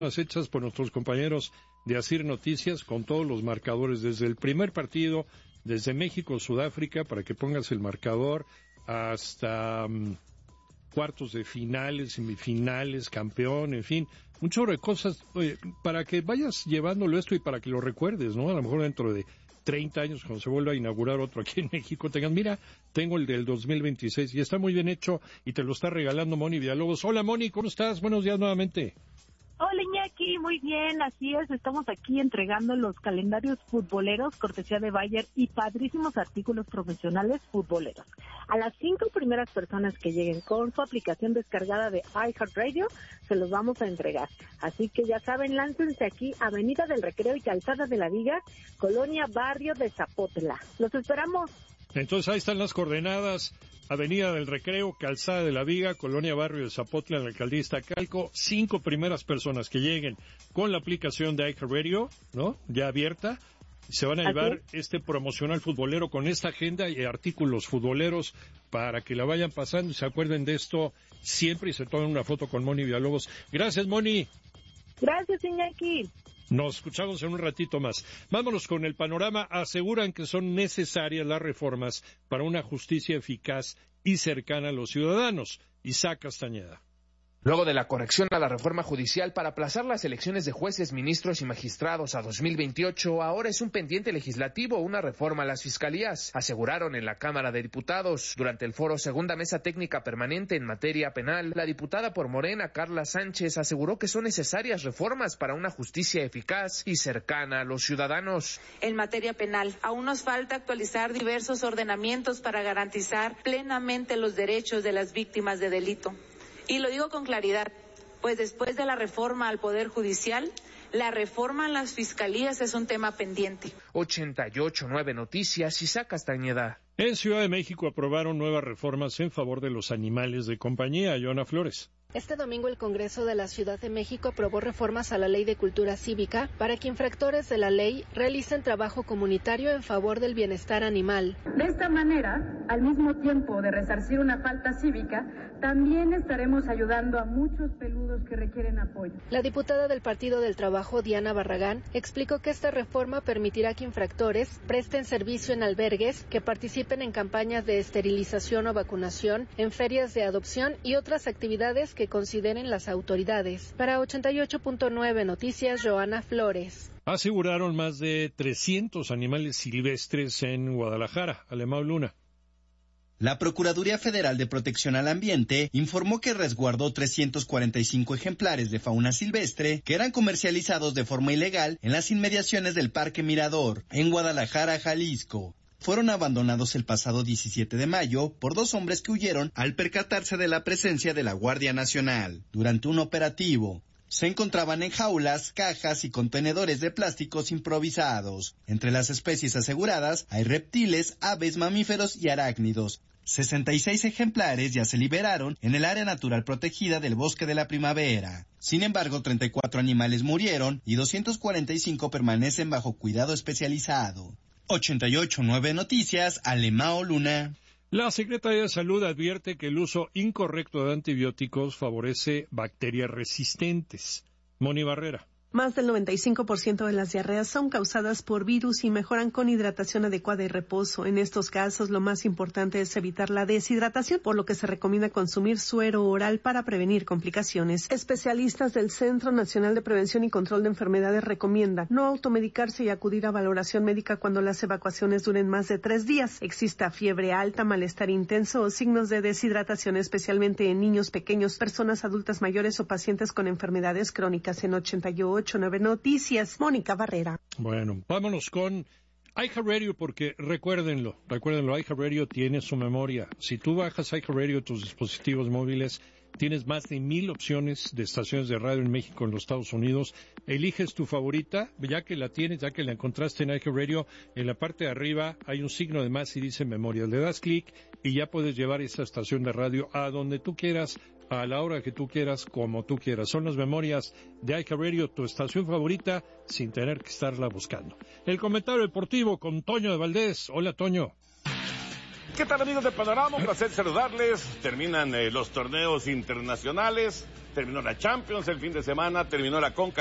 hechas por nuestros compañeros de Asir Noticias con todos los marcadores desde el primer partido, desde México-Sudáfrica, para que pongas el marcador, hasta cuartos de finales, semifinales, campeón, en fin, un chorro de cosas, para que vayas llevándolo esto y para que lo recuerdes, ¿no? A lo mejor dentro de 30 años, cuando se vuelva a inaugurar otro aquí en México, mira, tengo el del 2026 y está muy bien hecho y te lo está regalando Moni Villalobos. Hola Moni, ¿cómo estás? Buenos días nuevamente. Hola Iñaki, muy bien, así es, estamos aquí entregando los calendarios futboleros, cortesía de Bayer y padrísimos artículos profesionales futboleros. A las 5 primeras personas que lleguen con su aplicación descargada de iHeartRadio, se los vamos a entregar. Así que ya saben, láncense aquí, Avenida del Recreo y Calzada de la Viga, Colonia Barrio de Zapotla. Los esperamos. Entonces ahí están las coordenadas: Avenida del Recreo, Calzada de la Viga, Colonia Barrio de Zapotla, en la Alcaldía Iztacalco. 5 primeras personas que lleguen con la aplicación de iHeartRadio, ¿no?, ya abierta, se van a llevar este promocional futbolero con esta agenda y artículos futboleros para que la vayan pasando y se acuerden de esto siempre y se tomen una foto con Moni Villalobos. Gracias, Moni. Gracias, Iñaki. Nos escuchamos en un ratito más. Vámonos con el panorama. Aseguran que son necesarias las reformas para una justicia eficaz y cercana a los ciudadanos. Isaac Castañeda. Luego de la corrección a la reforma judicial para aplazar las elecciones de jueces, ministros y magistrados a 2028, ahora es un pendiente legislativo una reforma a las fiscalías, aseguraron en la Cámara de Diputados. Durante el foro Segunda Mesa Técnica Permanente en materia penal, la diputada por Morena, Carla Sánchez, aseguró que son necesarias reformas para una justicia eficaz y cercana a los ciudadanos. En materia penal, aún nos falta actualizar diversos ordenamientos para garantizar plenamente los derechos de las víctimas de delito. Y lo digo con claridad, pues después de la reforma al Poder Judicial, la reforma a las fiscalías es un tema pendiente. 88.9 Noticias, Isaac Castañeda. En Ciudad de México aprobaron nuevas reformas en favor de los animales de compañía. Yona Flores. Este domingo el Congreso de la Ciudad de México aprobó reformas a la Ley de Cultura Cívica para que infractores de la ley realicen trabajo comunitario en favor del bienestar animal. De esta manera, al mismo tiempo de resarcir una falta cívica, también estaremos ayudando a muchos peludos que requieren apoyo. La diputada del Partido del Trabajo, Diana Barragán, explicó que esta reforma permitirá que infractores presten servicio en albergues, que participen en campañas de esterilización o vacunación, en ferias de adopción y otras actividades que consideren las autoridades. Para 88.9 Noticias, Joana Flores. Aseguraron más de 300 animales silvestres en Guadalajara. Alemão Luna. La Procuraduría Federal de Protección al Ambiente informó que resguardó 345 ejemplares de fauna silvestre que eran comercializados de forma ilegal en las inmediaciones del Parque Mirador, en Guadalajara, Jalisco. Fueron abandonados el pasado 17 de mayo por 2 hombres que huyeron al percatarse de la presencia de la Guardia Nacional. Durante un operativo, se encontraban en jaulas, cajas y contenedores de plásticos improvisados. Entre las especies aseguradas hay reptiles, aves, mamíferos y arácnidos. 66 ejemplares ya se liberaron en el área natural protegida del Bosque de la Primavera. Sin embargo, 34 animales murieron y 245 permanecen bajo cuidado especializado. 88.9 Noticias, Alemão Luna. La Secretaría de Salud advierte que el uso incorrecto de antibióticos favorece bacterias resistentes. Moni Barrera. Más del 95% de las diarreas son causadas por virus y mejoran con hidratación adecuada y reposo. En estos casos, lo más importante es evitar la deshidratación, por lo que se recomienda consumir suero oral para prevenir complicaciones. Especialistas del Centro Nacional de Prevención y Control de Enfermedades recomiendan no automedicarse y acudir a valoración médica cuando las evacuaciones duren más de 3 días. Exista fiebre alta, malestar intenso o signos de deshidratación, especialmente en niños pequeños, personas adultas mayores o pacientes con enfermedades crónicas. En 88.9 Noticias, Mónica Barrera. Bueno, vámonos con iHeartRadio, porque recuérdenlo, iHeartRadio tiene su memoria. Si tú bajas iHeartRadio a tus dispositivos móviles, tienes más de 1,000 opciones de estaciones de radio en México, en los Estados Unidos. Eliges tu favorita, ya que la tienes, ya que la encontraste en iHeartRadio, en la parte de arriba hay un signo de más y dice memoria. Le das clic y ya puedes llevar esa estación de radio a donde tú quieras, a la hora que tú quieras, como tú quieras. Son las memorias de iHeartRadio, tu estación favorita, sin tener que estarla buscando. El comentario deportivo con Toño de Valdés. Hola, Toño. ¿Qué tal, amigos de Panorama? Un placer saludarles. Terminan los torneos internacionales terminó la Champions el fin de semana, terminó la Conca